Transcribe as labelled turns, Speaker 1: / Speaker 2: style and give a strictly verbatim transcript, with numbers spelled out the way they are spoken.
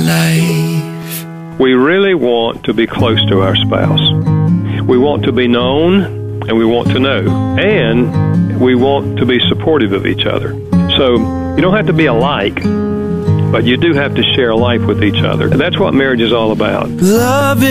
Speaker 1: life.
Speaker 2: We really want to be close to our spouse. We want to be known, and we want to know, and we want to be supportive of each other. So you don't have to be alike, but you do have to share life with each other. That's what marriage is all about.
Speaker 1: Love